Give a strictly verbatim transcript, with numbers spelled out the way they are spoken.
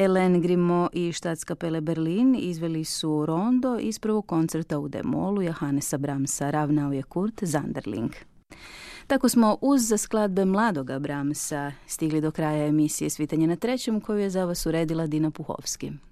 Hélène Grimaud i Staatskapelle Berlin izveli su rondo iz prvog koncerta u D-molu Johannesa Brahmsa, ravnao je Kurt Zanderling. Tako smo uz skladbe mladoga Brahmsa stigli do kraja emisije Svitanje na trećem, koju je za vas uredila Dina Puhovski.